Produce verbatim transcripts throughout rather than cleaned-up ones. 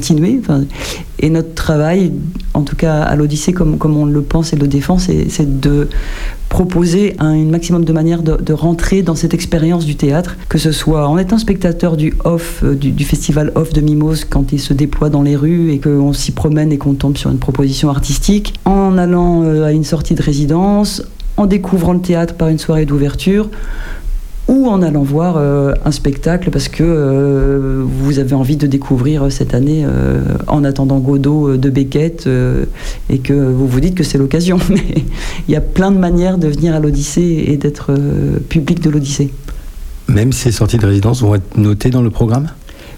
continuer. Enfin, et notre travail, en tout cas à l'Odyssée, comme, comme on le pense et le défend, c'est, c'est de proposer un, un maximum de manières de, de rentrer dans cette expérience du théâtre, que ce soit en étant spectateur du off, euh, du, du festival off de Mimose quand il se déploie dans les rues et qu'on s'y promène et qu'on tombe sur une proposition artistique, en allant euh, à une sortie de résidence, en découvrant le théâtre par une soirée d'ouverture, ou en allant voir euh, un spectacle parce que euh, vous avez envie de découvrir cette année euh, En attendant Godot euh, de Beckett euh, et que vous vous dites que c'est l'occasion. Mais il y a plein de manières de venir à l'Odyssée et d'être euh, public de l'Odyssée. Même ces sorties de résidence vont être notées dans le programme ?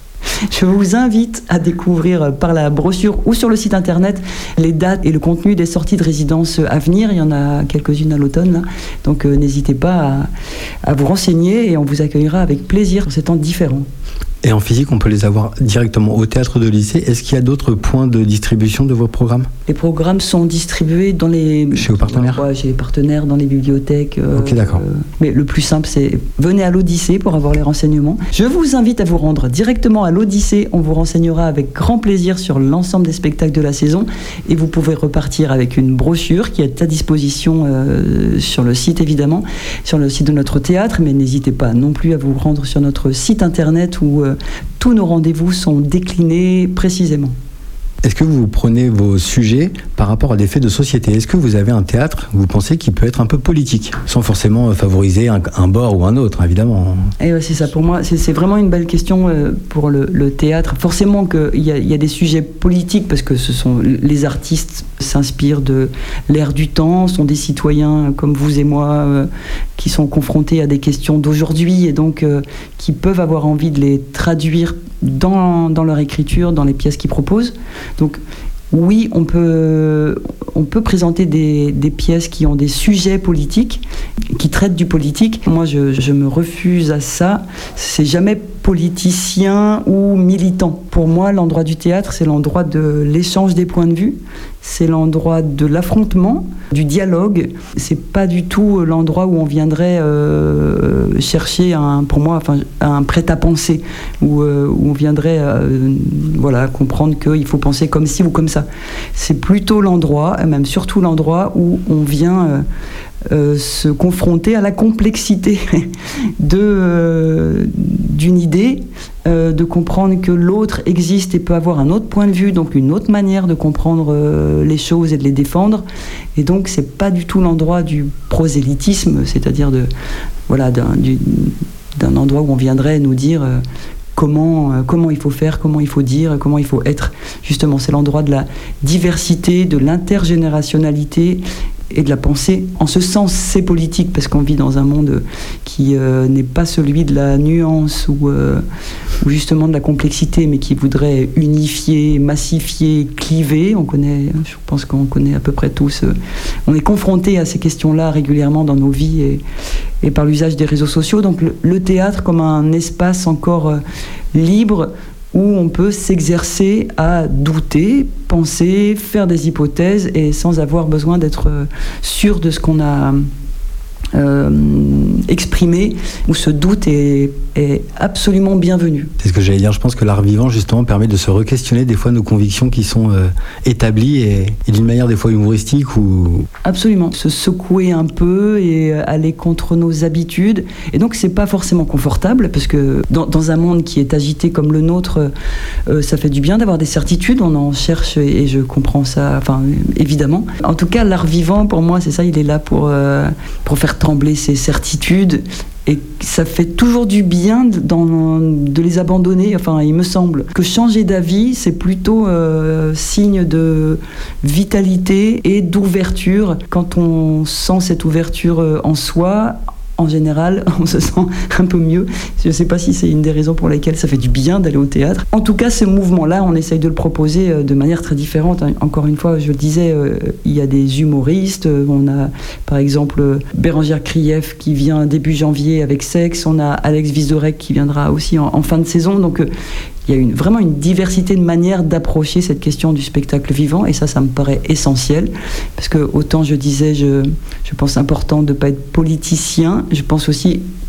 Je vous invite à découvrir par la brochure ou sur le site internet les dates et le contenu des sorties de résidence à venir. Il y en a quelques-unes à l'automne, là. Donc euh, n'hésitez pas à, à vous renseigner et on vous accueillera avec plaisir pour ces temps différents. Et en physique, on peut les avoir directement au théâtre de l'Odyssée. Est-ce qu'il y a d'autres points de distribution de vos programmes ? Les programmes sont distribués dans les... Chez vos partenaires ? Ouais, chez les partenaires, dans les bibliothèques. Euh, ok, d'accord. Euh, mais le plus simple, c'est venez à l'Odyssée pour avoir les renseignements. Je vous invite à vous rendre directement à l'Odyssée. On vous renseignera avec grand plaisir sur l'ensemble des spectacles de la saison. Et vous pouvez repartir avec une brochure qui est à disposition euh, sur le site, évidemment, sur le site de notre théâtre. Mais n'hésitez pas non plus à vous rendre sur notre site internet où... Euh, tous nos rendez-vous sont déclinés précisément. Est-ce que vous prenez vos sujets par rapport à des faits de société ? Est-ce que vous avez un théâtre, vous pensez, qui peut être un peu politique, sans forcément favoriser un, un bord ou un autre, évidemment ? Et ouais, c'est ça, pour moi, c'est, c'est vraiment une belle question euh, pour le, le théâtre. Forcément qu'il y a, y a des sujets politiques, parce que ce sont, les artistes s'inspirent de l'ère du temps, sont des citoyens comme vous et moi, euh, qui sont confrontés à des questions d'aujourd'hui, et donc euh, qui peuvent avoir envie de les traduire dans, dans leur écriture, dans les pièces qu'ils proposent. Donc oui, on peut, on peut présenter des, des pièces qui ont des sujets politiques, qui traitent du politique. Moi, je, je me refuse à ça. C'est jamais politicien ou militant. Pour moi, l'endroit du théâtre, c'est l'endroit de l'échange des points de vue. C'est l'endroit de l'affrontement, du dialogue. C'est pas du tout l'endroit où on viendrait euh, chercher un, pour moi, enfin, un prêt-à-penser, où, euh, où on viendrait, euh, voilà, comprendre qu'il faut penser comme ci ou comme ça. C'est plutôt l'endroit, et même surtout l'endroit où on vient euh, euh, se confronter à la complexité de, euh, d'une idée, euh, de comprendre que l'autre existe et peut avoir un autre point de vue, donc une autre manière de comprendre euh, les choses et de les défendre. Et donc c'est pas du tout l'endroit du prosélytisme, c'est-à-dire de, voilà, d'un, du, d'un endroit où on viendrait nous dire euh, comment, euh, comment il faut faire, comment il faut dire, comment il faut être. Justement, c'est l'endroit de la diversité, de l'intergénérationnalité et de la pensée. En ce sens, c'est politique, parce qu'on vit dans un monde qui euh, n'est pas celui de la nuance ou, euh, ou justement de la complexité, mais qui voudrait unifier, massifier, cliver. On connaît, je pense qu'on connaît à peu près tous. Euh, on est confronté à ces questions-là régulièrement dans nos vies et, et par l'usage des réseaux sociaux. Donc le, le théâtre comme un espace encore euh, libre, où on peut s'exercer à douter, penser, faire des hypothèses et sans avoir besoin d'être sûr de ce qu'on a euh, exprimé, où ce doute est, est absolument bienvenu. C'est ce que j'allais dire, je pense que l'art vivant justement permet de se re-questionner des fois nos convictions qui sont euh, établies et, et d'une manière des fois humoristique ou... Absolument, se secouer un peu et aller contre nos habitudes. Et donc c'est pas forcément confortable, parce que dans, dans un monde qui est agité comme le nôtre, euh, ça fait du bien d'avoir des certitudes, on en cherche et je comprends ça, enfin évidemment. En tout cas, l'art vivant pour moi c'est ça, il est là pour, euh, pour faire trembler ces certitudes. Et ça fait toujours du bien dans, de les abandonner. Enfin, il me semble que changer d'avis, c'est plutôt euh, signe de vitalité et d'ouverture. Quand on sent cette ouverture en soi, en général, on se sent un peu mieux. Je ne sais pas si c'est une des raisons pour lesquelles ça fait du bien d'aller au théâtre. En tout cas, ce mouvement-là, on essaye de le proposer de manière très différente. Encore une fois, je le disais, il y a des humoristes. On a, par exemple, Bérangère Krief qui vient début janvier avec Sexe. On a Alex Vizorek qui viendra aussi en, en fin de saison. Donc, il y a une, vraiment une diversité de manières d'approcher cette question du spectacle vivant, et ça, ça me paraît essentiel, parce que autant je disais, je, je pense important de ne pas être politicien, je pense aussi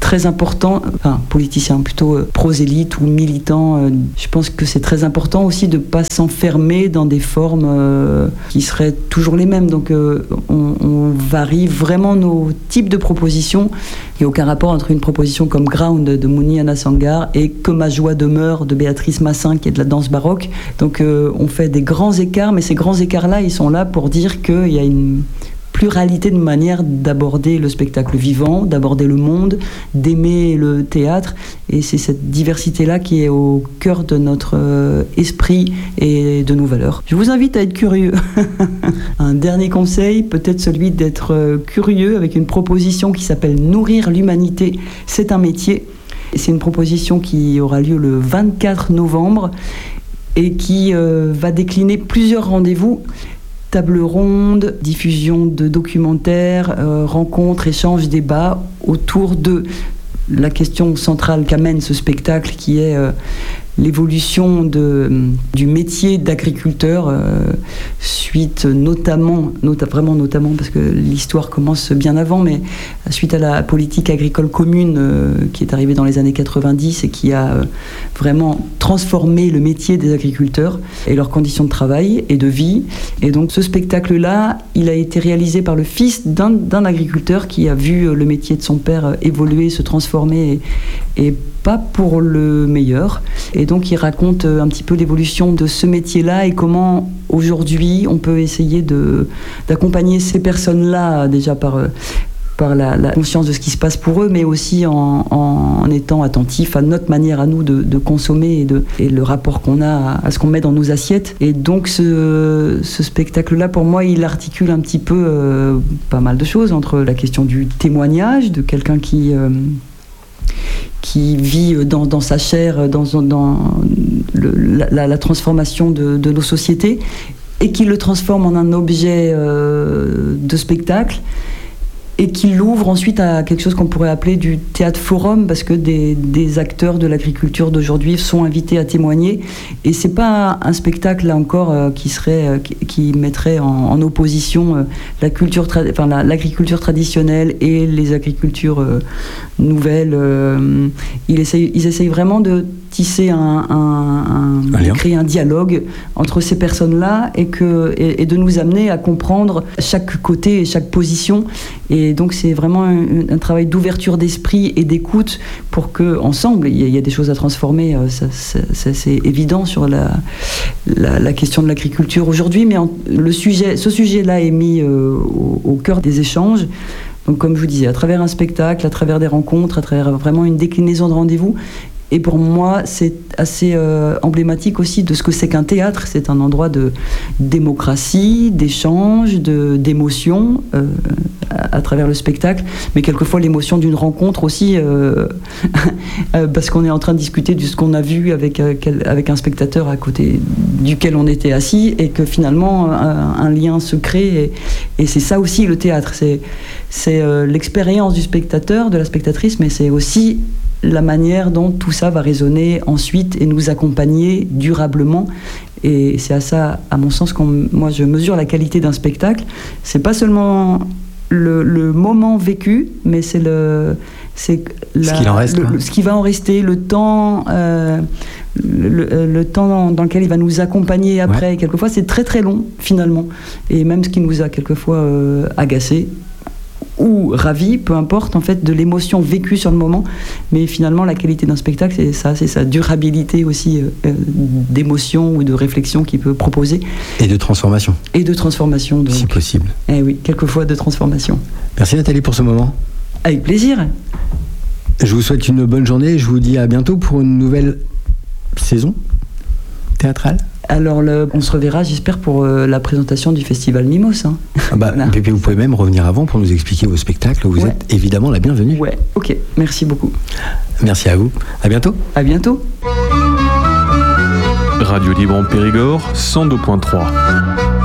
très important, enfin politicien, plutôt euh, prosélyte ou militant, euh, je pense que c'est très important aussi de ne pas s'enfermer dans des formes euh, qui seraient toujours les mêmes. Donc euh, on, on varie vraiment nos types de propositions. Il n'y a aucun rapport entre une proposition comme Ground de Mouni Anasangar et Que ma joie demeure de Béatrice Massin, qui est de la danse baroque. Donc euh, on fait des grands écarts, mais ces grands écarts-là, ils sont là pour dire qu'il y a une pluralité de manières d'aborder le spectacle vivant, d'aborder le monde, d'aimer le théâtre. Et c'est cette diversité-là qui est au cœur de notre euh, esprit et de nos valeurs. Je vous invite à être curieux. Un dernier conseil, peut-être celui d'être euh, curieux avec une proposition qui s'appelle « Nourrir l'humanité, c'est un métier ». C'est une proposition qui aura lieu le vingt-quatre novembre et qui euh, va décliner plusieurs rendez-vous. Table ronde, diffusion de documentaires, euh, rencontres, échanges, débats autour de la question centrale qu'amène ce spectacle qui est euh, l'évolution de, du métier d'agriculteur euh, suite notamment, nota, vraiment notamment parce que l'histoire commence bien avant, mais suite à la politique agricole commune euh, qui est arrivée dans les années quatre-vingt-dix et qui a euh, vraiment transformé le métier des agriculteurs et leurs conditions de travail et de vie. Et donc ce spectacle-là, il a été réalisé par le fils d'un, d'un agriculteur qui a vu le métier de son père évoluer, se transformer et, et pas pour le meilleur. Et donc il raconte un petit peu l'évolution de ce métier-là et comment aujourd'hui on peut essayer de, d'accompagner ces personnes-là déjà par, par la, la conscience de ce qui se passe pour eux, mais aussi en, en, en étant attentif à notre manière à nous de, de consommer et, de, et le rapport qu'on a à, à ce qu'on met dans nos assiettes. Et donc ce, ce spectacle-là, pour moi, il articule un petit peu euh, pas mal de choses entre la question du témoignage de quelqu'un qui... Euh, qui vit dans, dans sa chair, dans, dans le, la, la transformation de, de nos sociétés, et qui le transforme en un objet euh, de spectacle, et qui l'ouvre ensuite à quelque chose qu'on pourrait appeler du théâtre forum, parce que des, des acteurs de l'agriculture d'aujourd'hui sont invités à témoigner. Et c'est pas un spectacle, là encore, euh, qui serait, euh, qui, qui mettrait en, en opposition euh, la culture tra- enfin, la, l'agriculture traditionnelle et les agricultures euh, nouvelles. Euh, ils, essayent, ils essayent vraiment de tisser un, un, un, un de créer un dialogue entre ces personnes-là et, que, et, et de nous amener à comprendre chaque côté et chaque position. Et donc c'est vraiment un, un travail d'ouverture d'esprit et d'écoute pour que ensemble il y, y a des choses à transformer. Ça, ça, ça, c'est évident sur la, la, la question de l'agriculture aujourd'hui, mais en, le sujet, ce sujet-là est mis euh, au, au cœur des échanges. Donc comme je vous disais, à travers un spectacle, à travers des rencontres, à travers vraiment une déclinaison de rendez-vous. Et pour moi, c'est assez euh, emblématique aussi de ce que c'est qu'un théâtre. C'est un endroit de démocratie, d'échange, de, d'émotion euh, à, à travers le spectacle. Mais quelquefois, l'émotion d'une rencontre aussi, euh, parce qu'on est en train de discuter de ce qu'on a vu avec, avec un spectateur à côté duquel on était assis, et que finalement, un, un lien se crée. Et, et c'est ça aussi le théâtre. C'est, c'est euh, l'expérience du spectateur, de la spectatrice, mais c'est aussi la manière dont tout ça va résonner ensuite et nous accompagner durablement. Et c'est à ça, à mon sens, qu'on, moi je mesure la qualité d'un spectacle. C'est pas seulement le, le moment vécu, mais c'est le, c'est la, ce qu'il en reste, le, ce qui va en rester, le temps, euh, le, le temps dans, dans lequel il va nous accompagner après. Ouais. Quelquefois, c'est très très long finalement, et même ce qui nous a quelquefois euh, agacés ou ravi, peu importe, en fait, de l'émotion vécue sur le moment. Mais finalement, la qualité d'un spectacle, c'est ça, c'est sa durabilité aussi euh, d'émotion ou de réflexion qu'il peut proposer. Et de transformation. Et de transformation, donc. Si possible. Eh oui, quelquefois de transformation. Merci Nathalie pour ce moment. Avec plaisir. Je vous souhaite une bonne journée et je vous dis à bientôt pour une nouvelle saison théâtrale. Alors, le, on se reverra, j'espère, pour euh, la présentation du Festival Mimos. Hein. Ah bah, voilà. Et puis vous pouvez même revenir avant pour nous expliquer vos spectacles. Vous ouais. êtes évidemment la bienvenue. Ouais, ok. Merci beaucoup. Merci à vous. À bientôt. À bientôt. Radio Libre en Périgord, cent deux point trois.